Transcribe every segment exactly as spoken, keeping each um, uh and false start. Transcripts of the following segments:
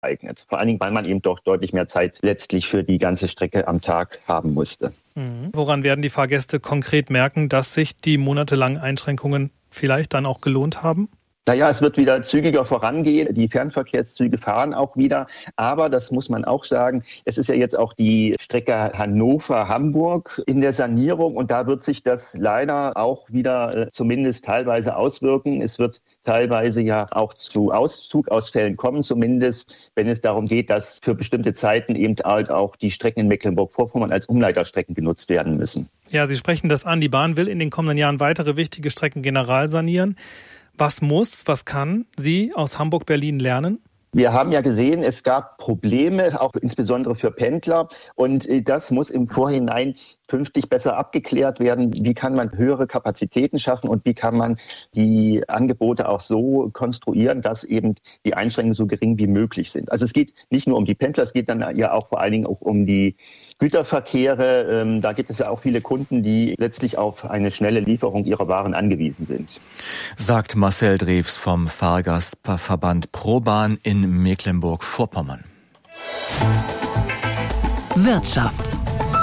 geeignet. Vor allen Dingen, weil man eben doch deutlich mehr Zeit letztlich für die ganze Strecke am Tag haben musste. Mhm. Woran werden die Fahrgäste konkret merken, dass sich die monatelangen Einschränkungen vielleicht dann auch gelohnt haben? Naja, es wird wieder zügiger vorangehen. Die Fernverkehrszüge fahren auch wieder. Aber das muss man auch sagen, es ist ja jetzt auch die Strecke Hannover-Hamburg in der Sanierung. Und da wird sich das leider auch wieder äh, zumindest teilweise auswirken. Es wird teilweise ja auch zu Auszugausfällen kommen, zumindest wenn es darum geht, dass für bestimmte Zeiten eben halt auch die Strecken in Mecklenburg-Vorpommern als Umleiterstrecken genutzt werden müssen. Ja, Sie sprechen das an. Die Bahn will in den kommenden Jahren weitere wichtige Strecken generalsanieren. Was muss, was kann sie aus Hamburg-Berlin lernen? Wir haben ja gesehen, es gab Probleme, auch insbesondere für Pendler. Und das muss im Vorhinein künftig besser abgeklärt werden. Wie kann man höhere Kapazitäten schaffen und wie kann man die Angebote auch so konstruieren, dass eben die Einschränkungen so gering wie möglich sind. Also es geht nicht nur um die Pendler, es geht dann ja auch vor allen Dingen auch um die Güterverkehre. Da gibt es ja auch viele Kunden, die letztlich auf eine schnelle Lieferung ihrer Waren angewiesen sind. Sagt Marcel Drews vom Fahrgastverband ProBahn in Mecklenburg-Vorpommern. Wirtschaft.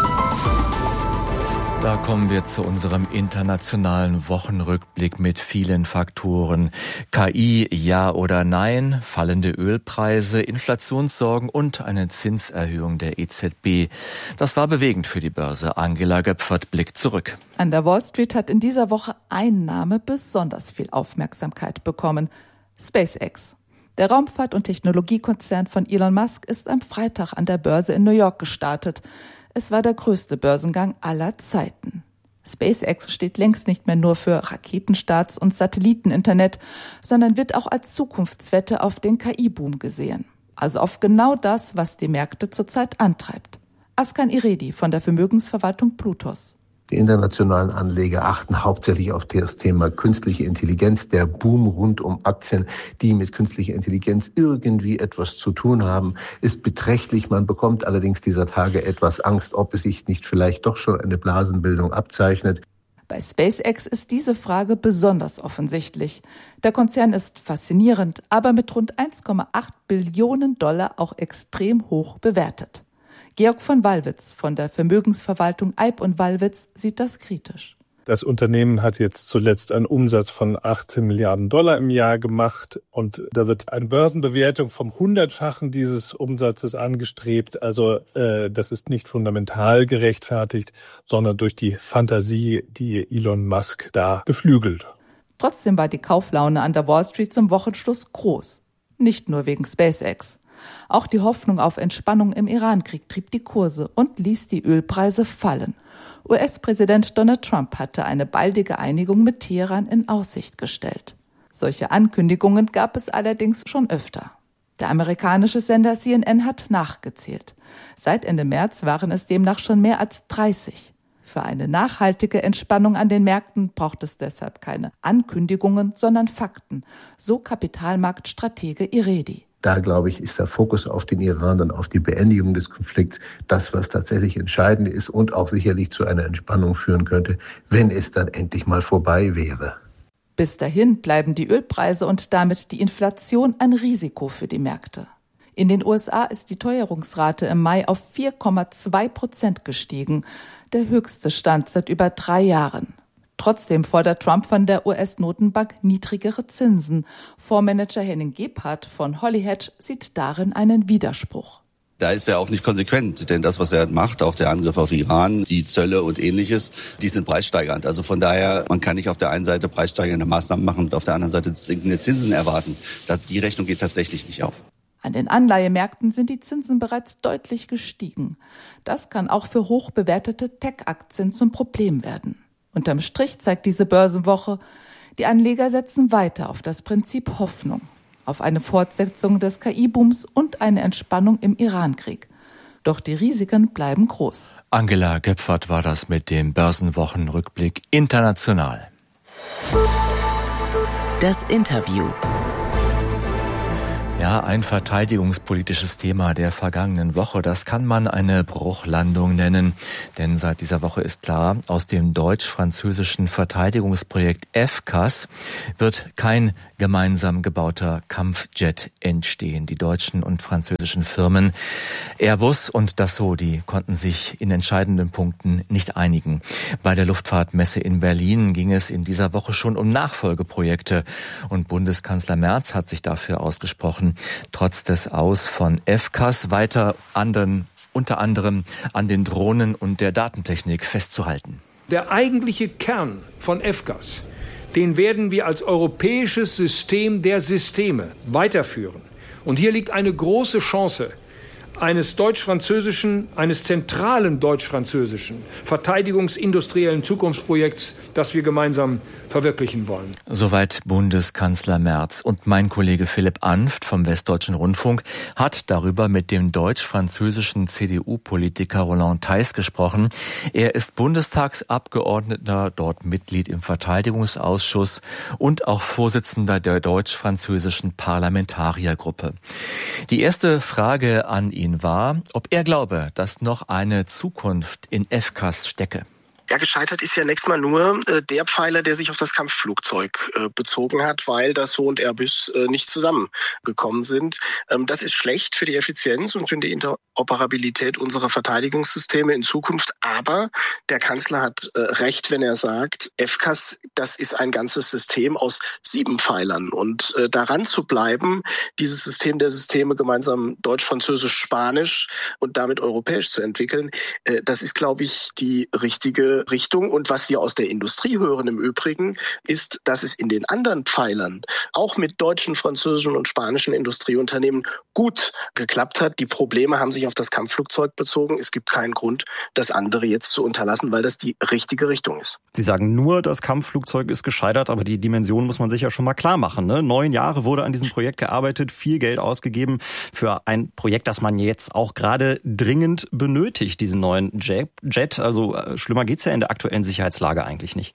Da kommen wir zu unserem internationalen Wochenrückblick mit vielen Faktoren. K I, ja oder nein, fallende Ölpreise, Inflationssorgen und eine Zinserhöhung der E Z B. Das war bewegend für die Börse. Angela Göpfert blickt zurück. An der Wall Street hat in dieser Woche ein Name besonders viel Aufmerksamkeit bekommen: SpaceX. Der Raumfahrt- und Technologiekonzern von Elon Musk ist am Freitag an der Börse in New York gestartet. Es war der größte Börsengang aller Zeiten. SpaceX steht längst nicht mehr nur für Raketenstarts und Satelliteninternet, sondern wird auch als Zukunftswette auf den K I-Boom gesehen. Also auf genau das, was die Märkte zurzeit antreibt. Askan Iredi von der Vermögensverwaltung Plutos. Die internationalen Anleger achten hauptsächlich auf das Thema künstliche Intelligenz, der Boom rund um Aktien, die mit künstlicher Intelligenz irgendwie etwas zu tun haben, ist beträchtlich. Man bekommt allerdings dieser Tage etwas Angst, ob es sich nicht vielleicht doch schon eine Blasenbildung abzeichnet. Bei SpaceX ist diese Frage besonders offensichtlich. Der Konzern ist faszinierend, aber mit rund eins Komma acht Billionen Dollar auch extrem hoch bewertet. Georg von Wallwitz von der Vermögensverwaltung Eib und Wallwitz sieht das kritisch. Das Unternehmen hat jetzt zuletzt einen Umsatz von achtzehn Milliarden Dollar im Jahr gemacht und da wird eine Börsenbewertung vom Hundertfachen dieses Umsatzes angestrebt. Also äh, das ist nicht fundamental gerechtfertigt, sondern durch die Fantasie, die Elon Musk da beflügelt. Trotzdem war die Kauflaune an der Wall Street zum Wochenschluss groß. Nicht nur wegen SpaceX. Auch die Hoffnung auf Entspannung im Iran-Krieg trieb die Kurse und ließ die Ölpreise fallen. U S-Präsident Donald Trump hatte eine baldige Einigung mit Teheran in Aussicht gestellt. Solche Ankündigungen gab es allerdings schon öfter. Der amerikanische Sender C N N hat nachgezählt. Seit Ende März waren es demnach schon mehr als dreißig. Für eine nachhaltige Entspannung an den Märkten braucht es deshalb keine Ankündigungen, sondern Fakten, so Kapitalmarktstratege Iredi. Da, glaube ich, ist der Fokus auf den Iran und auf die Beendigung des Konflikts das, was tatsächlich entscheidend ist und auch sicherlich zu einer Entspannung führen könnte, wenn es dann endlich mal vorbei wäre. Bis dahin bleiben die Ölpreise und damit die Inflation ein Risiko für die Märkte. In den U S A ist die Teuerungsrate im Mai auf vier Komma zwei Prozent gestiegen, der höchste Stand seit über drei Jahren. Trotzdem fordert Trump von der U S-Notenbank niedrigere Zinsen. Fondsmanager Henning Gebhardt von Holly Hedge sieht darin einen Widerspruch. Da ist er auch nicht konsequent, denn das, was er macht, auch der Angriff auf Iran, die Zölle und Ähnliches, die sind preissteigernd. Also von daher, man kann nicht auf der einen Seite preissteigernde Maßnahmen machen und auf der anderen Seite sinkende Zinsen erwarten. Die Rechnung geht tatsächlich nicht auf. An den Anleihemärkten sind die Zinsen bereits deutlich gestiegen. Das kann auch für hoch bewertete Tech-Aktien zum Problem werden. Unterm Strich zeigt diese Börsenwoche, die Anleger setzen weiter auf das Prinzip Hoffnung, auf eine Fortsetzung des K I-Booms und eine Entspannung im Iran-Krieg. Doch die Risiken bleiben groß. Angela Göpfert war das mit dem Börsenwochenrückblick international. Das Interview. Ja, ein verteidigungspolitisches Thema der vergangenen Woche. Das kann man eine Bruchlandung nennen. Denn seit dieser Woche ist klar, aus dem deutsch-französischen Verteidigungsprojekt F C A S wird kein gemeinsam gebauter Kampfjet entstehen. Die deutschen und französischen Firmen Airbus und Dassault, die konnten sich in entscheidenden Punkten nicht einigen. Bei der Luftfahrtmesse in Berlin ging es in dieser Woche schon um Nachfolgeprojekte. Und Bundeskanzler Merz hat sich dafür ausgesprochen, trotz des Aus von F C A S weiter anderen, unter anderem an den Drohnen und der Datentechnik festzuhalten. Der eigentliche Kern von F C A S, den werden wir als europäisches System der Systeme weiterführen. Und hier liegt eine große Chance eines deutsch-französischen, eines zentralen deutsch-französischen verteidigungsindustriellen Zukunftsprojekts, das wir gemeinsam verwirklichen wollen. Soweit Bundeskanzler Merz. Und mein Kollege Philipp Anft vom Westdeutschen Rundfunk hat darüber mit dem deutsch-französischen C D U-Politiker Roland Theiss gesprochen. Er ist Bundestagsabgeordneter, dort Mitglied im Verteidigungsausschuss und auch Vorsitzender der deutsch-französischen Parlamentariergruppe. Die erste Frage an ihn war, ob er glaube, dass noch eine Zukunft in F C A S stecke. Ja, gescheitert ist ja nächstes Mal nur äh, der Pfeiler, der sich auf das Kampfflugzeug äh, bezogen hat, weil Dassault und Airbus äh, nicht zusammengekommen sind. Ähm, das ist schlecht für die Effizienz und für die Interoperabilität unserer Verteidigungssysteme in Zukunft. Aber der Kanzler hat äh, recht, wenn er sagt, F C A S, das ist ein ganzes System aus sieben Pfeilern. Und äh, daran zu bleiben, dieses System der Systeme gemeinsam Deutsch, Französisch, Spanisch und damit europäisch zu entwickeln, äh, das ist, glaube ich, die richtige Richtung. Und was wir aus der Industrie hören im Übrigen, ist, dass es in den anderen Pfeilern auch mit deutschen, französischen und spanischen Industrieunternehmen gut geklappt hat. Die Probleme haben sich auf das Kampfflugzeug bezogen. Es gibt keinen Grund, das andere jetzt zu unterlassen, weil das die richtige Richtung ist. Sie sagen nur, das Kampfflugzeug ist gescheitert, aber die Dimension muss man sich ja schon mal klar machen. Ne? Neun Jahre wurde an diesem Projekt gearbeitet, viel Geld ausgegeben für ein Projekt, das man jetzt auch gerade dringend benötigt, diesen neuen Jet. Also äh, schlimmer geht's ja in der aktuellen Sicherheitslage eigentlich nicht.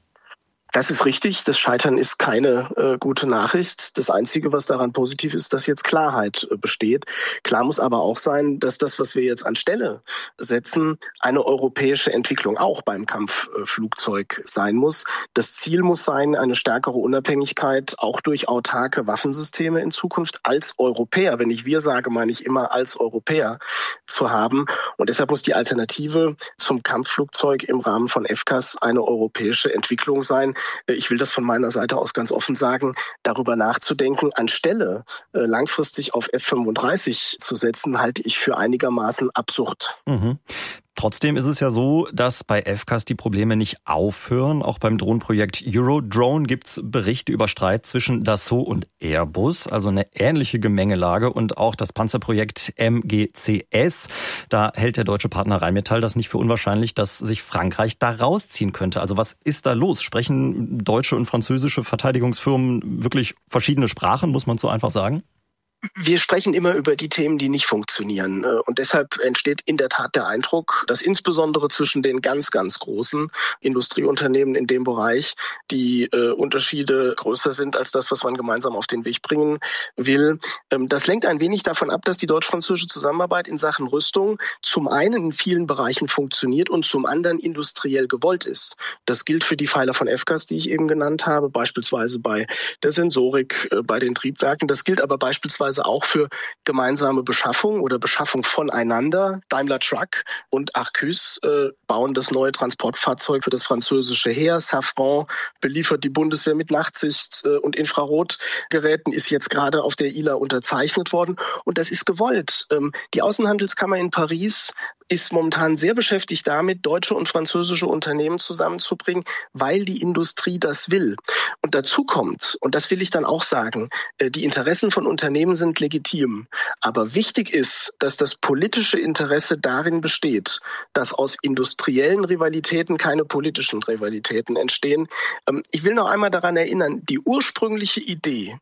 Das ist richtig. Das Scheitern ist keine äh, gute Nachricht. Das Einzige, was daran positiv ist, dass jetzt Klarheit äh, besteht. Klar muss aber auch sein, dass das, was wir jetzt anstelle setzen, eine europäische Entwicklung auch beim Kampfflugzeug äh, sein muss. Das Ziel muss sein, eine stärkere Unabhängigkeit auch durch autarke Waffensysteme in Zukunft als Europäer, wenn ich wir sage, meine ich immer als Europäer, zu haben. Und deshalb muss die Alternative zum Kampfflugzeug im Rahmen von F C A S eine europäische Entwicklung sein. Ich will das von meiner Seite aus ganz offen sagen, darüber nachzudenken, anstelle äh, langfristig auf F fünfunddreißig zu setzen, halte ich für einigermaßen absurd. Mhm. Trotzdem ist es ja so, dass bei F C A S die Probleme nicht aufhören. Auch beim Drohnenprojekt Eurodrone gibt's Berichte über Streit zwischen Dassault und Airbus, also eine ähnliche Gemengelage. Und auch das Panzerprojekt M G C S, da hält der deutsche Partner Rheinmetall das nicht für unwahrscheinlich, dass sich Frankreich da rausziehen könnte. Also was ist da los? Sprechen deutsche und französische Verteidigungsfirmen wirklich verschiedene Sprachen, muss man so einfach sagen? Wir sprechen immer über die Themen, die nicht funktionieren. Und deshalb entsteht in der Tat der Eindruck, dass insbesondere zwischen den ganz, ganz großen Industrieunternehmen in dem Bereich die äh, Unterschiede größer sind als das, was man gemeinsam auf den Weg bringen will. Ähm, das lenkt ein wenig davon ab, dass die deutsch-französische Zusammenarbeit in Sachen Rüstung zum einen in vielen Bereichen funktioniert und zum anderen industriell gewollt ist. Das gilt für die Pfeiler von F C A S, die ich eben genannt habe, beispielsweise bei der Sensorik, äh, bei den Triebwerken. Das gilt aber beispielsweise auch für gemeinsame Beschaffung oder Beschaffung voneinander. Daimler Truck und Arquus äh, bauen das neue Transportfahrzeug für das französische Heer. Safran beliefert die Bundeswehr mit Nachtsicht- äh, und Infrarotgeräten, ist jetzt gerade auf der I L A unterzeichnet worden. Und das ist gewollt. Ähm, die Außenhandelskammer in Paris ist momentan sehr beschäftigt damit, deutsche und französische Unternehmen zusammenzubringen, weil die Industrie das will. Und dazu kommt, und das will ich dann auch sagen, äh, die Interessen von Unternehmen sind legitim. Aber wichtig ist, dass das politische Interesse darin besteht, dass aus industriellen Rivalitäten keine politischen Rivalitäten entstehen. Ähm, ich will noch einmal daran erinnern, die ursprüngliche Idee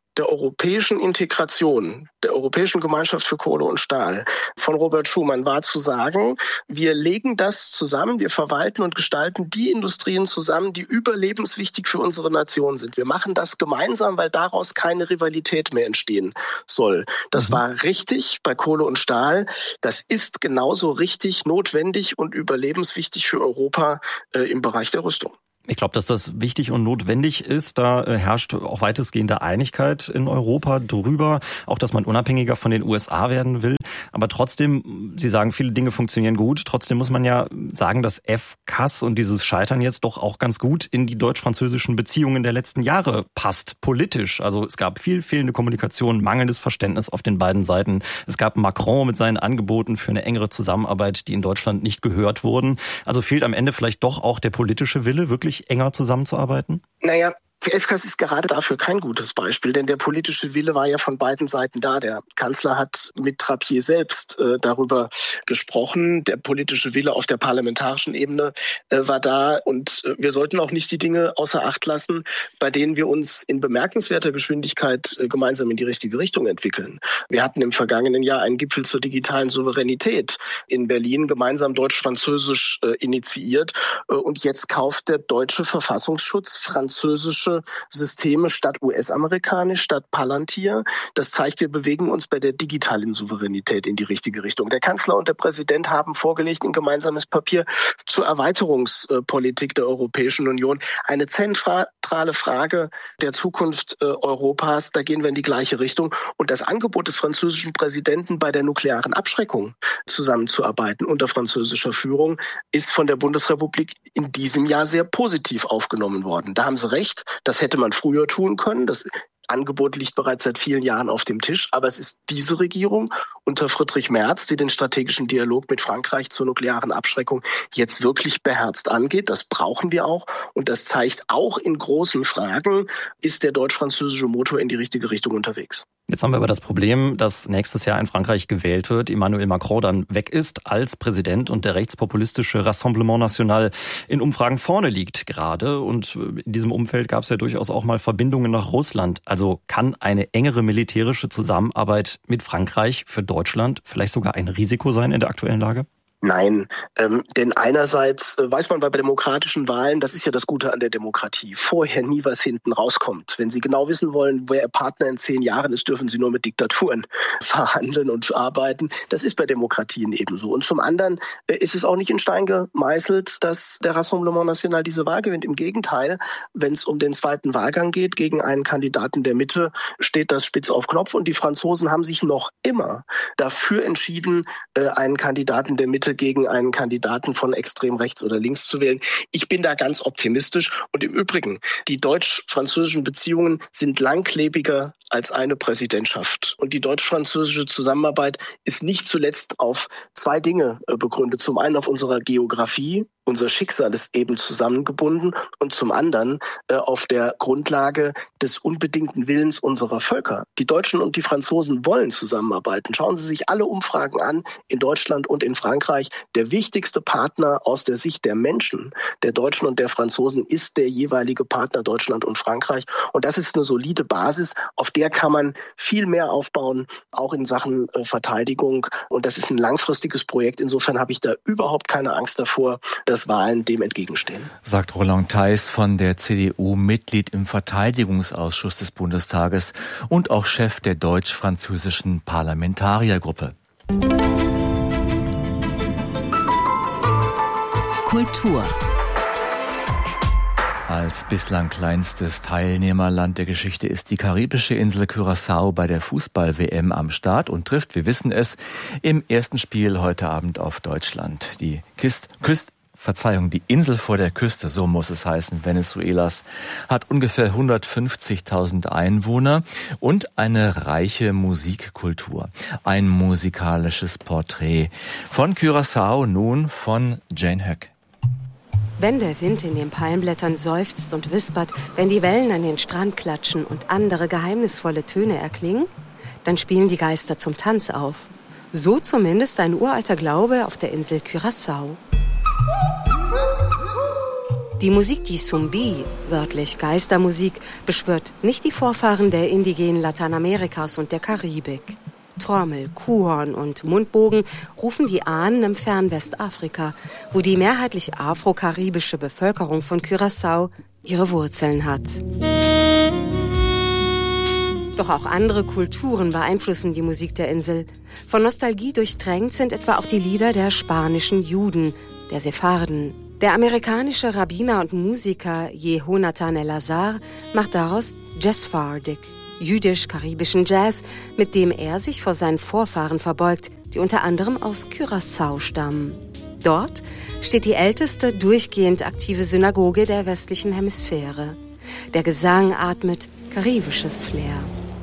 der europäischen Integration, der Europäischen Gemeinschaft für Kohle und Stahl von Robert Schuman war zu sagen, wir legen das zusammen, wir verwalten und gestalten die Industrien zusammen, die überlebenswichtig für unsere Nation sind. Wir machen das gemeinsam, weil daraus keine Rivalität mehr entstehen soll. Das mhm. war richtig bei Kohle und Stahl. Das ist genauso richtig, notwendig und überlebenswichtig für Europa äh, im Bereich der Rüstung. Ich glaube, dass das wichtig und notwendig ist. Da herrscht auch weitestgehende Einigkeit in Europa drüber. Auch, dass man unabhängiger von den U S A werden will. Aber trotzdem, Sie sagen, viele Dinge funktionieren gut. Trotzdem muss man ja sagen, dass F C A S und dieses Scheitern jetzt doch auch ganz gut in die deutsch-französischen Beziehungen der letzten Jahre passt, politisch. Also es gab viel fehlende Kommunikation, mangelndes Verständnis auf den beiden Seiten. Es gab Macron mit seinen Angeboten für eine engere Zusammenarbeit, die in Deutschland nicht gehört wurden. Also fehlt am Ende vielleicht doch auch der politische Wille, wirklich enger zusammenzuarbeiten? Naja, F C A S ist gerade dafür kein gutes Beispiel, denn der politische Wille war ja von beiden Seiten da. Der Kanzler hat mit Trappier selbst äh, darüber gesprochen. Der politische Wille auf der parlamentarischen Ebene äh, war da. Und äh, wir sollten auch nicht die Dinge außer Acht lassen, bei denen wir uns in bemerkenswerter Geschwindigkeit äh, gemeinsam in die richtige Richtung entwickeln. Wir hatten im vergangenen Jahr einen Gipfel zur digitalen Souveränität in Berlin, gemeinsam deutsch-französisch äh, initiiert. Äh, und jetzt kauft der deutsche Verfassungsschutz französische Systeme statt U S-amerikanisch, statt Palantir. Das zeigt, wir bewegen uns bei der digitalen Souveränität in die richtige Richtung. Der Kanzler und der Präsident haben vorgelegt ein gemeinsames Papier zur Erweiterungspolitik der Europäischen Union. Eine zentrale Frage der Zukunft äh, Europas. Da gehen wir in die gleiche Richtung. Und das Angebot des französischen Präsidenten, bei der nuklearen Abschreckung zusammenzuarbeiten unter französischer Führung, ist von der Bundesrepublik in diesem Jahr sehr positiv aufgenommen worden. Da haben Sie recht. Das hätte man früher tun können. Das Angebot liegt bereits seit vielen Jahren auf dem Tisch. Aber es ist diese Regierung unter Friedrich Merz, die den strategischen Dialog mit Frankreich zur nuklearen Abschreckung jetzt wirklich beherzt angeht. Das brauchen wir auch. Und das zeigt auch in großen Fragen, ist der deutsch-französische Motor in die richtige Richtung unterwegs. Jetzt haben wir aber das Problem, dass nächstes Jahr in Frankreich gewählt wird, Emmanuel Macron dann weg ist als Präsident und der rechtspopulistische Rassemblement National in Umfragen vorne liegt gerade. Und in diesem Umfeld gab es ja durchaus auch mal Verbindungen nach Russland. Also kann eine engere militärische Zusammenarbeit mit Frankreich für Deutschland vielleicht sogar ein Risiko sein in der aktuellen Lage? Nein, ähm, denn einerseits äh, weiß man bei demokratischen Wahlen, das ist ja das Gute an der Demokratie, vorher nie, was hinten rauskommt. Wenn Sie genau wissen wollen, wer Ihr Partner in zehn Jahren ist, dürfen Sie nur mit Diktaturen verhandeln und arbeiten. Das ist bei Demokratien ebenso. Und zum anderen äh, ist es auch nicht in Stein gemeißelt, dass der Rassemblement National diese Wahl gewinnt. Im Gegenteil, wenn es um den zweiten Wahlgang geht, gegen einen Kandidaten der Mitte, steht das spitz auf Knopf. Und die Franzosen haben sich noch immer dafür entschieden, äh, einen Kandidaten der Mitte gegen einen Kandidaten von extrem rechts oder links zu wählen. Ich bin da ganz optimistisch. Und im Übrigen, die deutsch-französischen Beziehungen sind langlebiger als eine Präsidentschaft. Und die deutsch-französische Zusammenarbeit ist nicht zuletzt auf zwei Dinge begründet. Zum einen auf unserer Geografie. Unser Schicksal ist eben zusammengebunden und zum anderen äh, auf der Grundlage des unbedingten Willens unserer Völker. Die Deutschen und die Franzosen wollen zusammenarbeiten. Schauen Sie sich alle Umfragen an, in Deutschland und in Frankreich. Der wichtigste Partner aus der Sicht der Menschen, der Deutschen und der Franzosen, ist der jeweilige Partner Deutschland und Frankreich. Und das ist eine solide Basis, auf der kann man viel mehr aufbauen, auch in Sachen äh, Verteidigung. Und das ist ein langfristiges Projekt. Insofern habe ich da überhaupt keine Angst davor, dass Wahlen dem entgegenstehen. Sagt Roland Theiss von der C D U, Mitglied im Verteidigungsausschuss des Bundestages und auch Chef der deutsch-französischen Parlamentariergruppe. Kultur. Als bislang kleinstes Teilnehmerland der Geschichte ist die karibische Insel Curaçao bei der Fußball-W M am Start und trifft, wir wissen es, im ersten Spiel heute Abend auf Deutschland. Die Kist, Küst, Verzeihung, die Insel vor der Küste, so muss es heißen, Venezuelas, hat ungefähr hundertfünfzigtausend Einwohner und eine reiche Musikkultur. Ein musikalisches Porträt von Curaçao, nun von Jane Höck. Wenn der Wind in den Palmblättern seufzt und wispert, wenn die Wellen an den Strand klatschen und andere geheimnisvolle Töne erklingen, dann spielen die Geister zum Tanz auf. So zumindest ein uralter Glaube auf der Insel Curaçao. Die Musik Dizumbi, wörtlich Geistermusik, beschwört nicht die Vorfahren der indigenen Lateinamerikas und der Karibik. Trommel, Kuhhorn und Mundbogen rufen die Ahnen im fernen Westafrika, wo die mehrheitlich afro-karibische Bevölkerung von Curaçao ihre Wurzeln hat. Doch auch andere Kulturen beeinflussen die Musik der Insel. Von Nostalgie durchtränkt sind etwa auch die Lieder der spanischen Juden, der Sepharden. Der amerikanische Rabbiner und Musiker Jehonatan El-Azar macht daraus Jazzfardik, jüdisch-karibischen Jazz, mit dem er sich vor seinen Vorfahren verbeugt, die unter anderem aus Curaçao stammen. Dort steht die älteste durchgehend aktive Synagoge der westlichen Hemisphäre. Der Gesang atmet karibisches Flair.